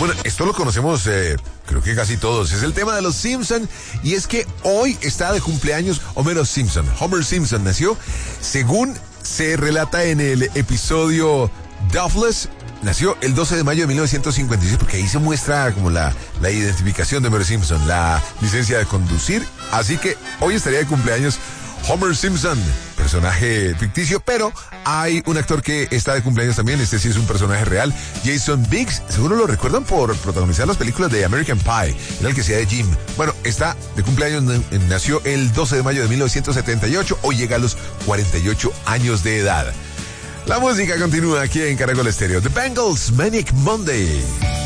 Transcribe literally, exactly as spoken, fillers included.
Bueno, esto lo conocemos, eh, creo que casi todos. Es el tema de los Simpson. Y es que hoy está de cumpleaños Homero Simpson. Homer Simpson nació, según se relata en el episodio Duffless, nació el doce de mayo de mil novecientos cincuenta y seis, porque ahí se muestra como la, la identificación de Homer Simpson, la licencia de conducir. Así que hoy estaría de cumpleaños Homer Simpson, personaje ficticio, pero hay un actor que está de cumpleaños también. Este sí es un personaje real, Jason Biggs. Seguro lo recuerdan por protagonizar las películas de American Pie. Era el que hacía de Jim. Bueno, está de cumpleaños, nació el doce de mayo de mil novecientos setenta y ocho. Hoy llega a los cuarenta y ocho años de edad. La música continúa aquí en Caracol Estéreo. The Bangles, Manic Monday.